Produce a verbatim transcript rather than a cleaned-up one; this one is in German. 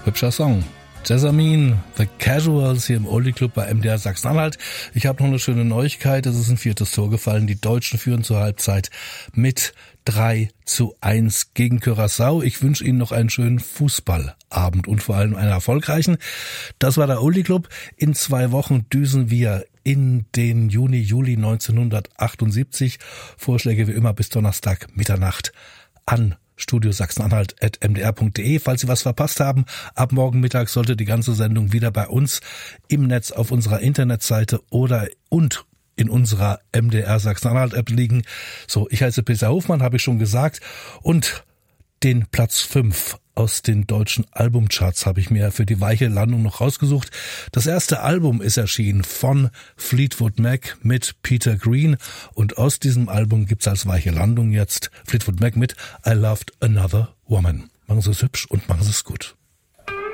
Hübscher Song. Jessamine, The Casuals hier im Oldie Club bei M D R Sachsen-Anhalt. Ich habe noch eine schöne Neuigkeit. Es ist ein viertes Tor gefallen. Die Deutschen führen zur Halbzeit mit drei zu eins gegen Curaçao. Ich wünsche Ihnen noch einen schönen Fußballabend und vor allem einen erfolgreichen. Das war der Oldie Club. In zwei Wochen düsen wir in den Juni, Juli neunzehnhundertachtundsiebzig. Vorschläge wie immer bis Donnerstag Mitternacht an studio sachsen-anhalt at m d r punkt d e. Falls Sie was verpasst haben, ab morgen Mittag sollte die ganze Sendung wieder bei uns im Netz auf unserer Internetseite oder und in unserer M D R Sachsen-Anhalt-App liegen. So, ich heiße Peter Hofmann, habe ich schon gesagt. Und den Platz fünf aus den deutschen Albumcharts habe ich mir für die weiche Landung noch rausgesucht. Das erste Album ist erschienen von Fleetwood Mac mit Peter Green. Und aus diesem Album gibt's als weiche Landung jetzt Fleetwood Mac mit I Loved Another Woman. Machen Sie es hübsch und machen Sie es gut.